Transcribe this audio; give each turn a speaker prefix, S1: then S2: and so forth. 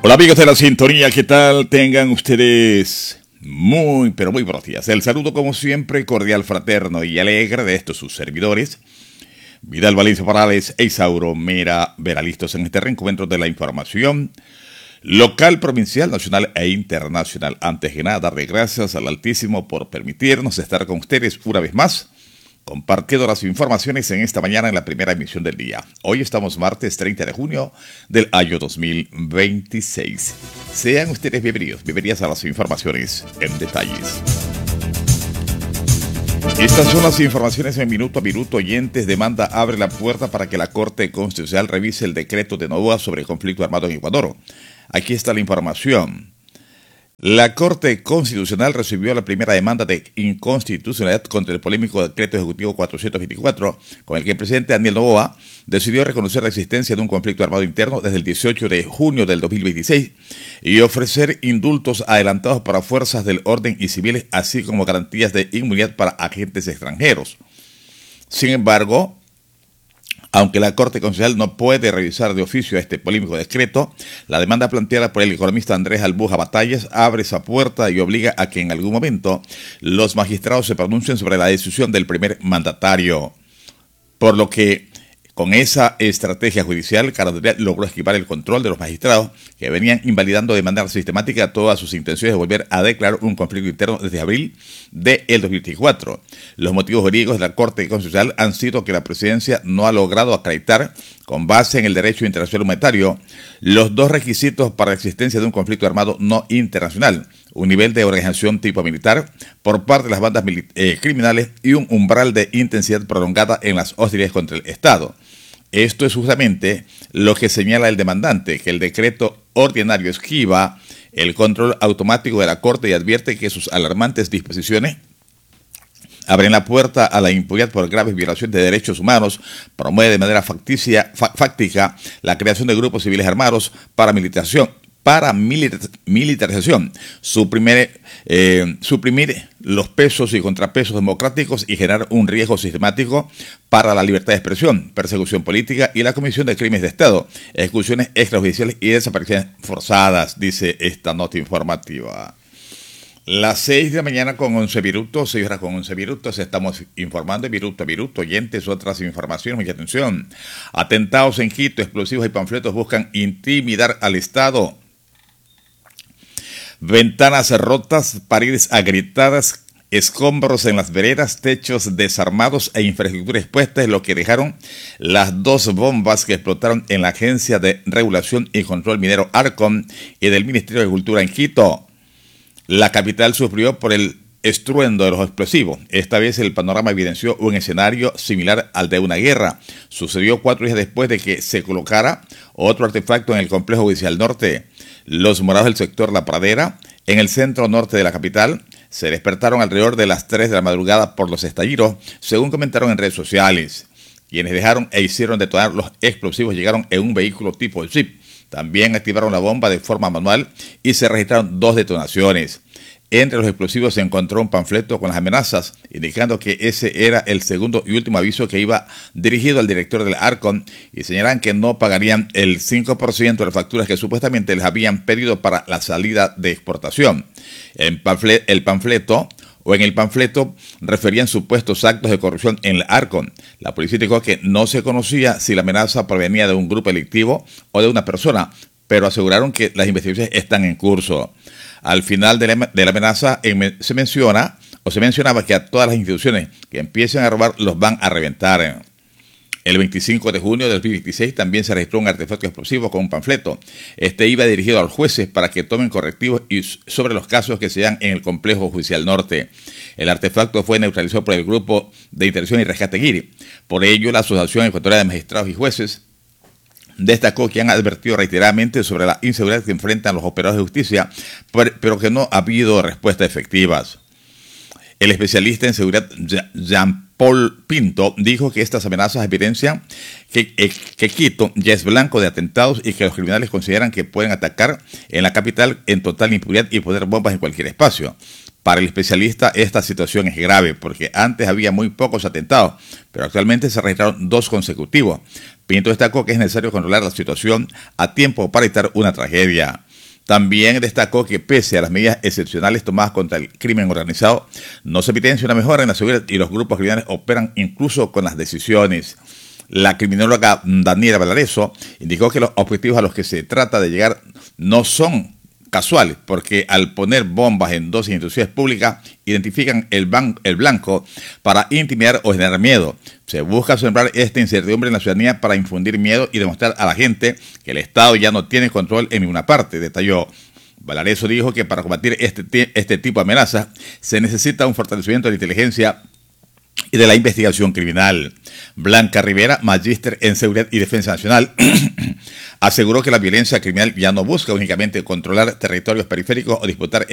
S1: Hola amigos de la sintonía, ¿qué tal? Tengan ustedes muy, pero muy buenos días. El saludo como siempre cordial, fraterno y alegre de estos sus servidores, Vidal Valencia Morales e Isauro Mera Vera, listos en este reencuentro de la información local, provincial, nacional e internacional. Antes que nada, darle gracias al Altísimo por permitirnos estar con ustedes una vez más, compartiendo las informaciones en esta mañana en la primera emisión del día. Hoy estamos martes 30 de junio del año 2026. Sean ustedes bienvenidas a las informaciones en detalles. Estas son las informaciones en minuto a minuto. Oyentes, demanda abre la puerta para que la Corte Constitucional revise el decreto de Novoa sobre el conflicto armado en Ecuador. Aquí está la información. La Corte Constitucional recibió la primera demanda de inconstitucionalidad contra el polémico decreto ejecutivo 424, con el que el presidente Daniel Noboa decidió reconocer la existencia de un conflicto armado interno desde el 18 de junio del 2026 y ofrecer indultos adelantados para fuerzas del orden y civiles, así como garantías de inmunidad para agentes extranjeros. Sin embargo, aunque la Corte Constitucional no puede revisar de oficio este polémico decreto, la demanda planteada por el economista Andrés Albuja Batallas abre esa puerta y obliga a que en algún momento los magistrados se pronuncien sobre la decisión del primer mandatario. Por lo que, con esa estrategia judicial, Carandilet logró esquivar el control de los magistrados que venían invalidando de manera sistemática todas sus intenciones de volver a declarar un conflicto interno desde abril del 2024. Los motivos jurídicos de la Corte Constitucional han sido que la presidencia no ha logrado acreditar, con base en el derecho internacional humanitario, los dos requisitos para la existencia de un conflicto armado no internacional: un nivel de organización tipo militar por parte de las bandas criminales y un umbral de intensidad prolongada en las hostilidades contra el Estado. Esto es justamente lo que señala el demandante, que el decreto ordinario esquiva el control automático de la Corte y advierte que sus alarmantes disposiciones abren la puerta a la impunidad por graves violaciones de derechos humanos, promueve de manera fáctica la creación de grupos civiles armados, paramilitarización, suprimir los pesos y contrapesos democráticos y generar un riesgo sistemático para la libertad de expresión, persecución política y la comisión de crímenes de Estado, ejecuciones extrajudiciales y desapariciones forzadas, dice esta nota informativa. Las 6 de la mañana con 11 minutos, 6 horas con 11 minutos, estamos informando de minuto a minuto. Oyentes, otras informaciones, mucha atención. Atentados en Quito, explosivos y panfletos buscan intimidar al Estado. Ventanas rotas, paredes agrietadas, escombros en las veredas, techos desarmados e infraestructura expuesta es lo que dejaron las dos bombas que explotaron en la Agencia de Regulación y Control Minero ARCOM y del Ministerio de Agricultura en Quito. La capital sufrió por el estruendo de los explosivos. Esta vez el panorama evidenció un escenario similar al de una guerra. Sucedió 4 días después de que se colocara otro artefacto en el complejo judicial norte. Los morados del sector La Pradera, en el centro norte de la capital, se despertaron alrededor de las 3 de la madrugada por los estallidos, según comentaron en redes sociales. Quienes dejaron e hicieron detonar los explosivos llegaron en un vehículo tipo Jeep. También activaron la bomba de forma manual y se registraron 2 detonaciones. Entre los explosivos se encontró un panfleto con las amenazas, indicando que ese era el segundo y último aviso que iba dirigido al director del ARCOM, y señalan que no pagarían el 5% de las facturas que supuestamente les habían pedido para la salida de exportación. En el panfleto referían supuestos actos de corrupción en el ARCOM. La policía dijo que no se conocía si la amenaza provenía de un grupo delictivo o de una persona, pero aseguraron que las investigaciones están en curso. Al final de la amenaza se mencionaba que a todas las instituciones que empiecen a robar los van a reventar. El 25 de junio del 2026 también se registró un artefacto explosivo con un panfleto. Este iba dirigido a los jueces para que tomen correctivos sobre los casos que se dan en el complejo judicial norte. El artefacto fue neutralizado por el Grupo de Intervención y Rescate Guiri. Por ello, la Asociación Ecuatoriana de Magistrados y Jueces destacó que han advertido reiteradamente sobre la inseguridad que enfrentan los operadores de justicia, pero que no ha habido respuestas efectivas. El especialista en seguridad Jean-Paul Pinto dijo que estas amenazas evidencian que Quito ya es blanco de atentados y que los criminales consideran que pueden atacar en la capital en total impunidad y poner bombas en cualquier espacio. Para el especialista, esta situación es grave porque antes había muy pocos atentados, pero actualmente se registraron 2 consecutivos. Pinto destacó que es necesario controlar la situación a tiempo para evitar una tragedia. También destacó que pese a las medidas excepcionales tomadas contra el crimen organizado, no se evidencia una mejora en la seguridad y los grupos criminales operan incluso con las decisiones. La criminóloga Daniela Valareso indicó que los objetivos a los que se trata de llegar no son casuales, porque al poner bombas en dos instituciones públicas, identifican el blanco para intimidar o generar miedo. Se busca sembrar esta incertidumbre en la ciudadanía para infundir miedo y demostrar a la gente que el Estado ya no tiene control en ninguna parte, detalló. Valareso dijo que para combatir este tipo de amenazas se necesita un fortalecimiento de la inteligencia y de la investigación criminal. Blanca Rivera, magíster en Seguridad y Defensa Nacional, aseguró que la violencia criminal ya no busca únicamente controlar territorios periféricos o disputar